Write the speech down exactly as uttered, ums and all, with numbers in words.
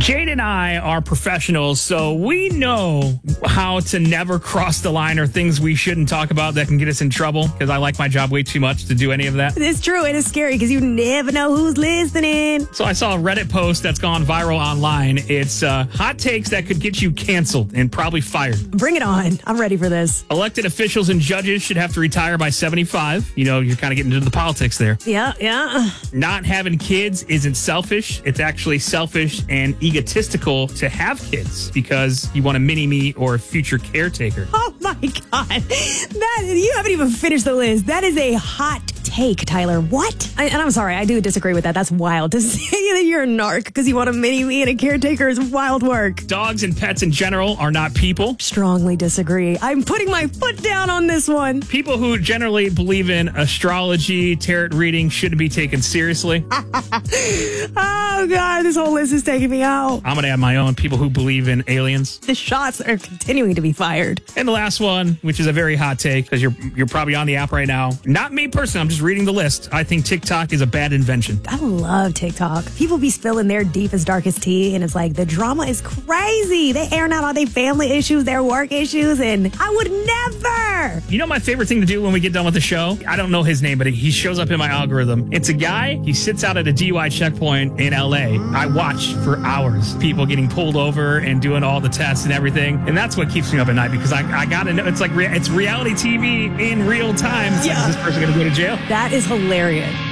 Jade and I are professionals, so we know how to never cross the line or things we shouldn't talk about that can get us in trouble, because I like my job way too much to do any of that. It's true. It is scary because you never know who's listening. So I saw a Reddit post that's gone viral online. It's uh, hot takes that could get you canceled and probably fired. Bring it on. I'm ready for this. Elected officials and judges should have to retire by seventy-five. You know, you're kind of getting into the politics there. Yeah, yeah. Not having kids isn't selfish. It's actually selfish and egotistical to have kids because you want a mini-me or a future caretaker. Oh, my God. That, you haven't even finished the list. That is a hot take, Tyler. What? I, and I'm sorry, I do disagree with that. That's wild. To say that you're a narc because you want a mini-me and a caretaker is wild work. Dogs and pets in general are not people. Strongly disagree. I'm putting my foot down on this one. People who generally believe in astrology, tarot reading shouldn't be taken seriously. Oh, God, this whole list is taking me out. I'm going to add my own. People who believe in aliens. The shots are continuing to be fired. And the last one, which is a very hot take because you're you're probably on the app right now. Not me personally. I'm just reading the list. I think TikTok is a bad invention. I love TikTok. People be spilling their deepest, darkest tea, and it's like the drama is crazy. They airing out all their family issues, their work issues, and I would never. You know my favorite thing to do when we get done with the show? I don't know his name, but he shows up in my algorithm. It's a guy. He sits out at a D U I checkpoint in L A. I watch for hours people getting pulled over and doing all the tests and everything, and that's what keeps me up at night because I, I gotta know. It's like re- it's reality T V in real time. It's yeah. Like, is this person gonna go to jail? That is hilarious.